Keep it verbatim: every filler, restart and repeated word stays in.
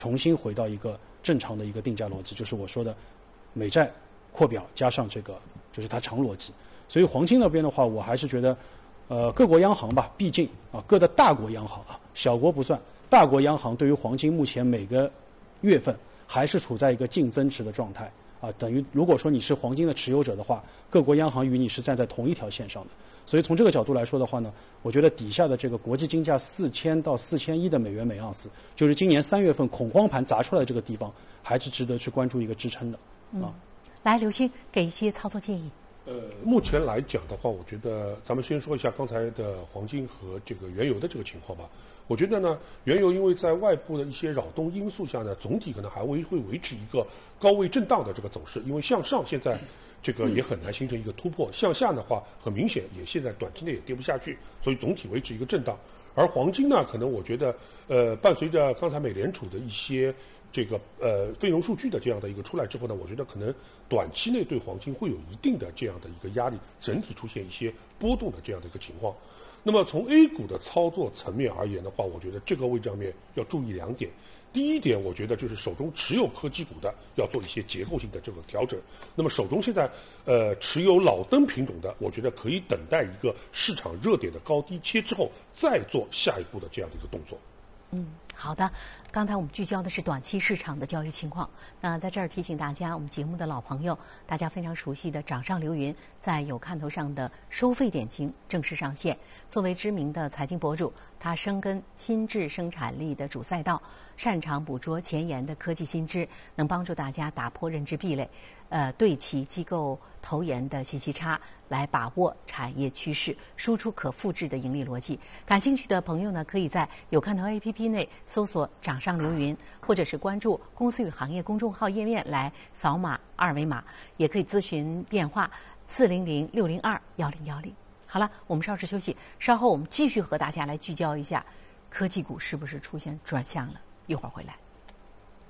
重新回到一个正常的一个定价逻辑，就是我说的美债扩表加上这个就是它长逻辑。所以黄金那边的话，我还是觉得，呃，各国央行吧，毕竟啊，各的大国央行啊，小国不算，大国央行对于黄金目前每个月份还是处在一个净增持的状态啊，等于如果说你是黄金的持有者的话，各国央行与你是站在同一条线上的。所以从这个角度来说的话呢，我觉得底下的这个国际金价四千到四千一的美元每盎司，就是今年三月份恐慌盘砸出来的这个地方，还是值得去关注一个支撑的。 嗯，来，刘星给一些操作建议。 呃，目前来讲的话，我觉得咱们先说一下刚才的黄金和这个原油的这个情况吧。我觉得呢，原油因为在外部的一些扰动因素下呢，总体可能还会会维持一个高位震荡的这个走势，因为向上现在这个也很难形成一个突破，向下的话很明显也现在短期内也跌不下去，所以总体维持一个震荡。而黄金呢，可能我觉得呃，伴随着刚才美联储的一些这个呃非农数据的这样的一个出来之后呢，我觉得可能短期内对黄金会有一定的这样的一个压力，整体出现一些波动的这样的一个情况。那么从 A 股的操作层面而言的话，我觉得这个位置上面要注意两点。第一点，我觉得就是手中持有科技股的要做一些结构性的这个调整。那么手中现在呃持有老灯品种的，我觉得可以等待一个市场热点的高低切之后，再做下一步的这样的一个动作。 嗯，好的。刚才我们聚焦的是短期市场的交易情况。那在这儿提醒大家，我们节目的老朋友，大家非常熟悉的掌上流云，在有看头上的收费点睛正式上线。作为知名的财经博主，他深耕新智生产力的主赛道，擅长捕捉前沿的科技新知，能帮助大家打破认知壁垒，呃，对齐机构投研的信息差，来把握产业趋势，输出可复制的盈利逻辑。感兴趣的朋友呢，可以在有看头 A P P 内搜索掌上流云，或者是关注公司与行业公众号页面来扫码二维码，也可以咨询电话四零零六零二幺零幺零。好了，我们稍事休息，稍后我们继续和大家来聚焦一下科技股是不是出现转向了，一会儿回来。